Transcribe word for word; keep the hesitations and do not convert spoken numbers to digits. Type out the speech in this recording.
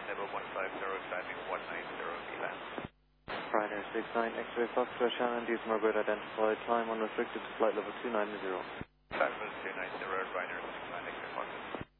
level one five zero, climbing one nine zero, V LAN. Ryanair six nine, X-ray Foxtrot, Shannon, Diesel Margaret identified, climb unrestricted to flight level two nine zero. Flight level two nine zero, Ryanair six nine, X-ray Foxtrot.